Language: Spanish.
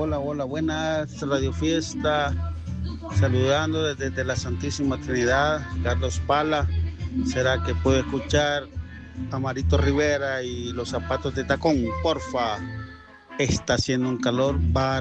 hola, buenas, Radio Fiesta, saludando desde la Santísima Trinidad, Carlos Pala. ¿Será que puedo escuchar a Marito Rivera y los zapatos de tacón? Porfa, está haciendo un calor